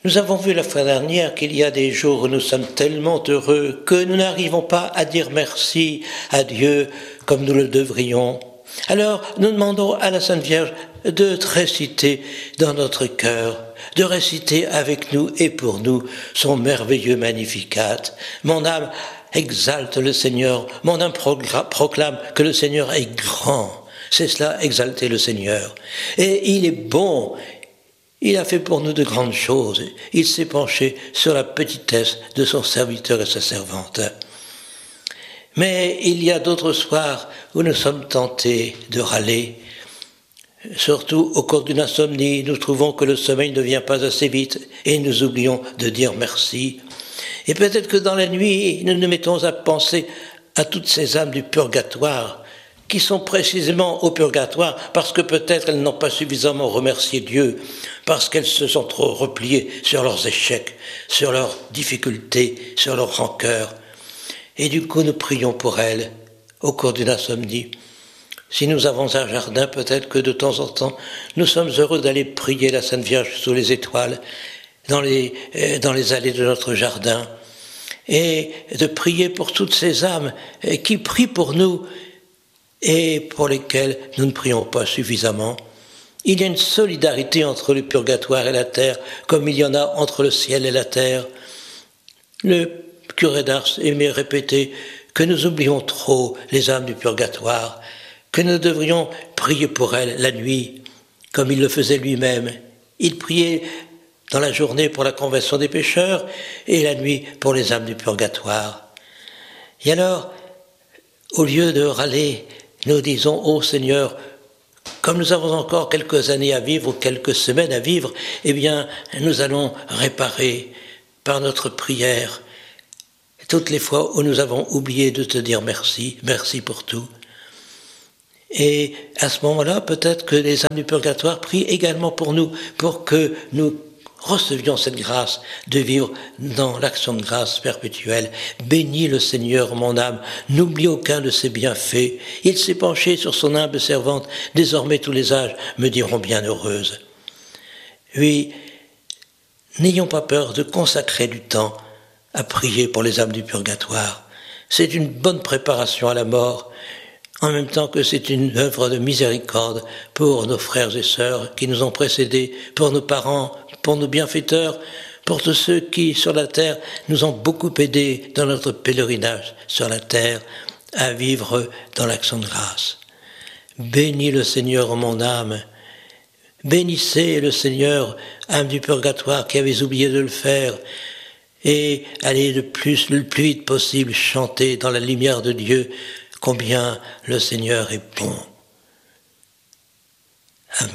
Nous avons vu la fois dernière qu'il y a des jours où nous sommes tellement heureux que nous n'arrivons pas à dire merci à Dieu comme nous le devrions. Alors nous demandons à la Sainte Vierge de réciter dans notre cœur, de réciter avec nous et pour nous son merveilleux Magnificat. Mon âme exalte le Seigneur, mon âme proclame que le Seigneur est grand. C'est cela, exalter le Seigneur. Et il est bon. Il a fait pour nous de grandes choses. Il s'est penché sur la petitesse de son serviteur et sa servante. Mais il y a d'autres soirs où nous sommes tentés de râler. Surtout au cours d'une insomnie, nous trouvons que le sommeil ne vient pas assez vite et nous oublions de dire merci. Et peut-être que dans la nuit, nous nous mettons à penser à toutes ces âmes du purgatoire qui sont précisément au purgatoire parce que peut-être elles n'ont pas suffisamment remercié Dieu, parce qu'elles se sont trop repliées sur leurs échecs, sur leurs difficultés, sur leurs rancœurs. Et du coup, nous prions pour elles au cours d'une insomnie. Si nous avons un jardin, peut-être que de temps en temps, nous sommes heureux d'aller prier la Sainte Vierge sous les étoiles, dans les allées de notre jardin, et de prier pour toutes ces âmes qui prient pour nous, et pour lesquels nous ne prions pas suffisamment. Il y a une solidarité entre le purgatoire et la terre, comme il y en a entre le ciel et la terre. Le curé d'Ars aimait répéter que nous oublions trop les âmes du purgatoire, que nous devrions prier pour elles la nuit, comme il le faisait lui-même. Il priait dans la journée pour la conversion des pécheurs et la nuit pour les âmes du purgatoire. Et alors, au lieu de râler, nous disons, ô Seigneur, comme nous avons encore quelques années à vivre ou quelques semaines à vivre, eh bien, nous allons réparer par notre prière toutes les fois où nous avons oublié de te dire merci, merci pour tout. Et à ce moment-là, peut-être que les âmes du purgatoire prient également pour nous, pour que nous recevions cette grâce de vivre dans l'action de grâce perpétuelle. Bénis le Seigneur, mon âme, n'oublie aucun de ses bienfaits. Il s'est penché sur son humble servante, désormais tous les âges me diront bienheureuse. Oui, n'ayons pas peur de consacrer du temps à prier pour les âmes du purgatoire. C'est une bonne préparation à la mort, en même temps que c'est une œuvre de miséricorde pour nos frères et sœurs qui nous ont précédés, pour nos parents, pour nos bienfaiteurs, pour tous ceux qui, sur la terre, nous ont beaucoup aidés dans notre pèlerinage sur la terre à vivre dans l'action de grâce. Bénis le Seigneur, mon âme. Bénissez le Seigneur, âme du purgatoire qui avait oublié de le faire, et allez le plus vite possible chanter dans la lumière de Dieu combien le Seigneur est bon.